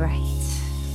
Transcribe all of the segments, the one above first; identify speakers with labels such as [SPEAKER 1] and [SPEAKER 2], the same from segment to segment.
[SPEAKER 1] right.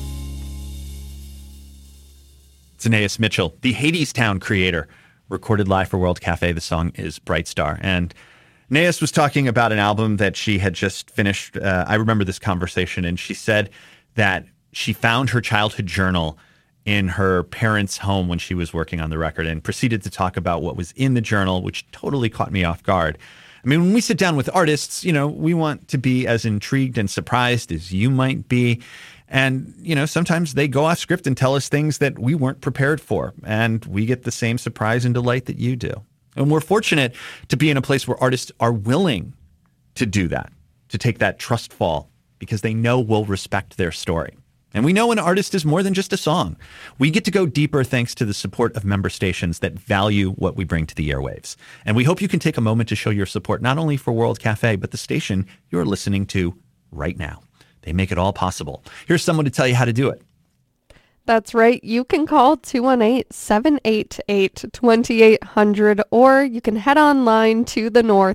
[SPEAKER 2] It's Anais Mitchell, the Hadestown creator, recorded live for World Cafe. The song is Bright Star. And Anais was talking about an album that she had just finished. I remember this conversation, and she said that she found her childhood journal in her parents' home when she was working on the record, and proceeded to talk about what was in the journal, which totally caught me off guard. I mean, when we sit down with artists, we want to be as intrigued and surprised as you might be. And, sometimes they go off script and tell us things that we weren't prepared for. And we get the same surprise and delight that you do. And we're fortunate to be in a place where artists are willing to do that, to take that trust fall, because they know we'll respect their story. And we know an artist is more than just a song. We get to go deeper thanks to the support of member stations that value what we bring to the airwaves. And we hope you can take a moment to show your support not only for World Cafe, but the station you're listening to right now. They make it all possible. Here's someone to tell you how to do it.
[SPEAKER 3] That's right. You can call 218-788-2800, or you can head online to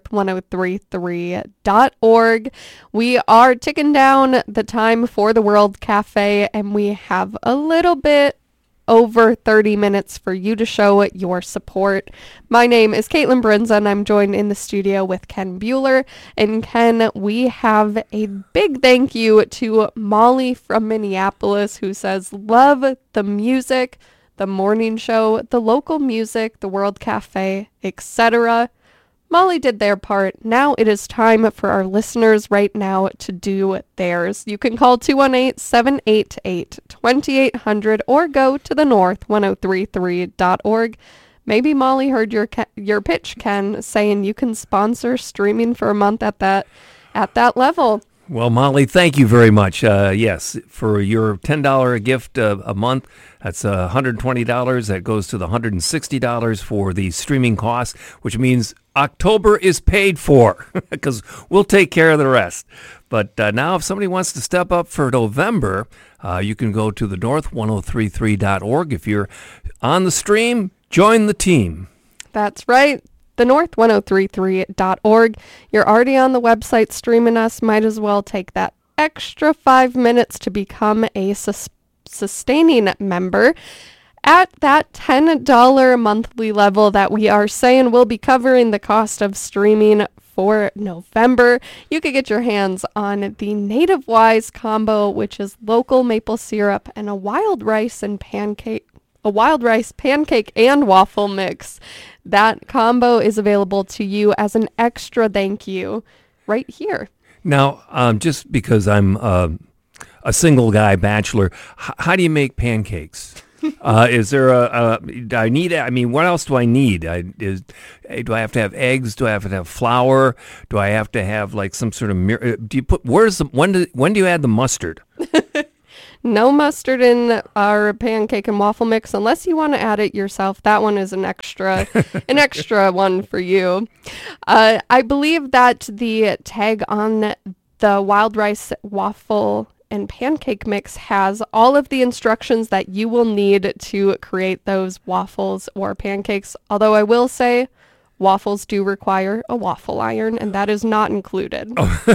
[SPEAKER 3] thenorth1033.org. We are ticking down the time for the World Cafe, and we have a little bit over 30 minutes for you to show your support. My name is Caitlin Brinza, and I'm joined in the studio with Ken Bueller. And Ken, we have a big thank you to Molly from Minneapolis, who says, love the music, the morning show, the local music, the World Cafe, etc. Molly did their part. Now it is time for our listeners right now to do theirs. You can call 218-788-2800 or go to thenorth1033.org. Maybe Molly heard your pitch, Ken, saying you can sponsor streaming for a month at that level.
[SPEAKER 4] Well, Molly, thank you very much. Yes, for your $10 gift a month, that's $120. That goes to the $160 for the streaming costs, which means October is paid for because we'll take care of the rest. But now if somebody wants to step up for November, you can go to thenorth1033.org. If you're on the stream, join the team.
[SPEAKER 3] That's right. thenorth1033.org. You're already on the website streaming us. Might as well take that extra 5 minutes to become a sustaining member. At that $10 monthly level that we are saying will be covering the cost of streaming for November, you could get your hands on the Native Wise combo, which is local maple syrup and a wild rice pancake and waffle mix. That combo is available to you as an extra thank you right here.
[SPEAKER 4] Now, just because I'm a single guy bachelor, how do you make pancakes? Is there do I need, what else do I need? Do I have to have eggs? Do I have to have flour? Do I have to have like some sort of, when do you add the mustard?
[SPEAKER 3] No mustard in our pancake and waffle mix unless you want to add it yourself. That one is an extra one for you. I believe that the tag on the wild rice waffle and pancake mix has all of the instructions that you will need to create those waffles or pancakes. Although I will say waffles do require a waffle iron, and that is not included.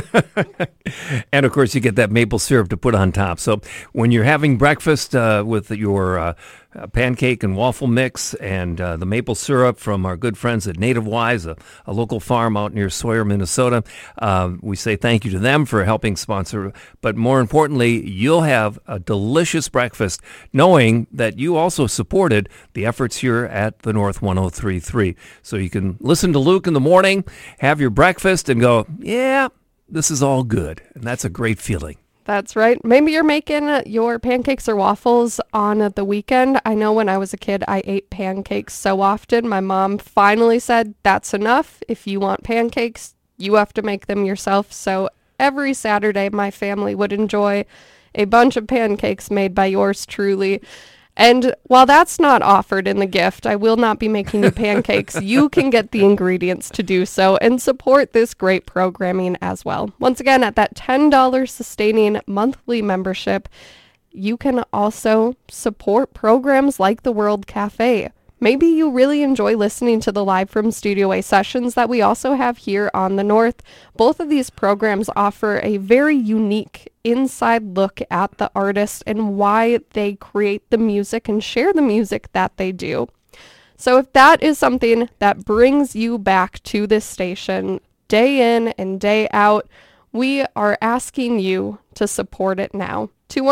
[SPEAKER 4] And, of course, you get that maple syrup to put on top. So when you're having breakfast with your pancake and waffle mix and the maple syrup from our good friends at Native Wise, a local farm out near Sawyer, Minnesota, we say thank you to them for helping sponsor. But more importantly, you'll have a delicious breakfast knowing that you also supported the efforts here at the North 103.3. So you can listen to Luke in the morning, have your breakfast, and go, yeah, this is all good. And that's a great feeling.
[SPEAKER 3] That's right. Maybe you're making your pancakes or waffles on the weekend. I know when I was a kid, I ate pancakes so often. My mom finally said, that's enough. If you want pancakes, you have to make them yourself. So every Saturday, my family would enjoy a bunch of pancakes made by yours truly. And while that's not offered in the gift, I will not be making you pancakes. You can get the ingredients to do so and support this great programming as well. Once again, at that $10 sustaining monthly membership, you can also support programs like the World Cafe. Maybe you really enjoy listening to the Live from Studio A sessions that we also have here on the North. Both of these programs offer a very unique inside look at the artist and why they create the music and share the music that they do. So if that is something that brings you back to this station day in and day out, we are asking you to support it now.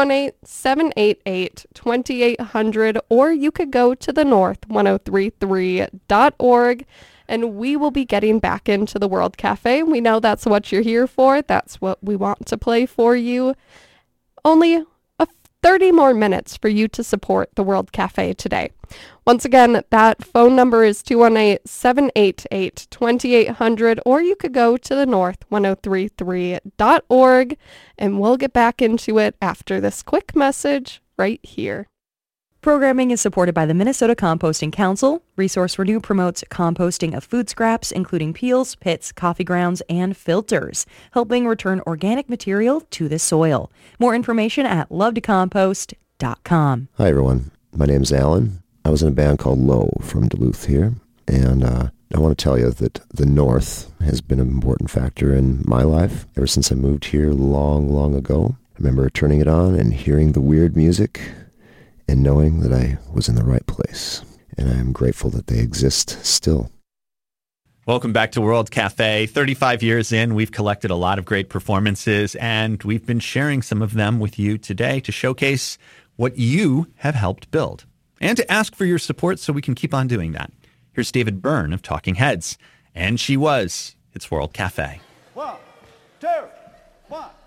[SPEAKER 3] 218-788-2800, or you could go to thenorth1033.org, and we will be getting back into the World Cafe. We know that's what you're here for. That's what we want to play for you. Only 30 more minutes for you to support the World Cafe today. Once again, that phone number is 218-788-2800, or you could go to thenorth1033.org, and we'll get back into it after this quick message right here.
[SPEAKER 1] Programming is supported by the Minnesota Composting Council. Resource Renew promotes composting of food scraps, including peels, pits, coffee grounds, and filters, helping return organic material to the soil. More information at lovetocompost.com.
[SPEAKER 5] Hi, everyone. My name is Alan. I was in a band called Low from Duluth here, and I want to tell you that the North has been an important factor in my life ever since I moved here long, long ago. I remember turning it on and hearing the weird music and knowing that I was in the right place. And I am grateful that they exist still.
[SPEAKER 2] Welcome back to World Cafe. 35 years in, we've collected a lot of great performances, and we've been sharing some of them with you today to showcase what you have helped build and to ask for your support so we can keep on doing that. Here's David Byrne of Talking Heads, and She Was. It's World Cafe.
[SPEAKER 6] 1, 2, 1.